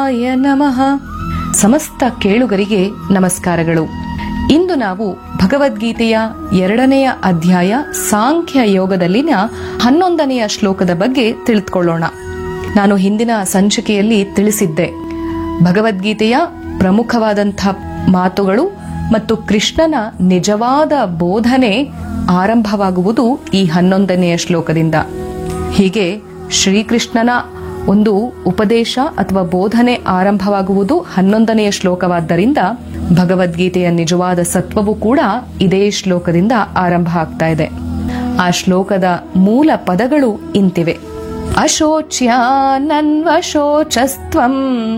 ಶಿವಾಯ ನಮಃ. ಸಮಸ್ತ ಕೇಳುಗರಿಗೆ ನಮಸ್ಕಾರಗಳು. ಇಂದು ನಾವು ಭಗವದ್ಗೀತೆಯ 2ನೆಯ ಅಧ್ಯಾಯ ಸಾಂಖ್ಯ ಯೋಗದಲ್ಲಿನ 11ನೆಯ ಶ್ಲೋಕದ ಬಗ್ಗೆ ತಿಳಿದುಕೊಳ್ಳೋಣ. ನಾನು ಹಿಂದಿನ ಸಂಚಿಕೆಯಲ್ಲಿ ತಿಳಿಸಿದ್ದೆ, ಭಗವದ್ಗೀತೆಯ ಪ್ರಮುಖವಾದಂತಹ ಮಾತುಗಳು ಮತ್ತು ಕೃಷ್ಣನ ನಿಜವಾದ ಬೋಧನೆ ಆರಂಭವಾಗುವುದು ಈ 11ನೆಯ ಶ್ಲೋಕದಿಂದ. ಹೀಗೆ ಶ್ರೀಕೃಷ್ಣನ ಒಂದು ಉಪದೇಶ ಅಥವಾ ಬೋಧನೆ ಆರಂಭವಾಗುವುದು 11ನೆಯ ಶ್ಲೋಕವಾದ್ದರಿಂದ ಭಗವದ್ಗೀತೆಯ ನಿಜವಾದ ಸತ್ವವು ಕೂಡ ಇದೇ ಶ್ಲೋಕದಿಂದ ಆರಂಭ ಆಗ್ತಾ ಇದೆ. ಆ ಶ್ಲೋಕದ ಮೂಲ ಪದಗಳು ಇಂತಿವೆ: ಅಶೋಚ್ಯ ನನ್ವಶೋಚಸ್ತ್ವಂ